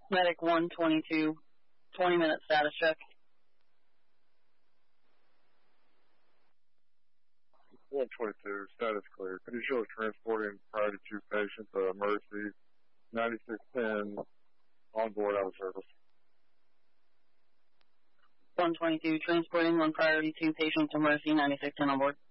Medic 122, 20-minute status check. 122, status clear. Could you show us transporting priority 2 patients, Mercy 9610, on board out of service? 122, transporting 1 priority 2 patient to Mercy 9610 on board.